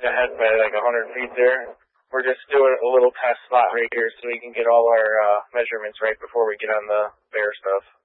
ahead by like 100 feet there. We're just doing a little test slot right here so we can get all our measurements right before we get on the bear stuff.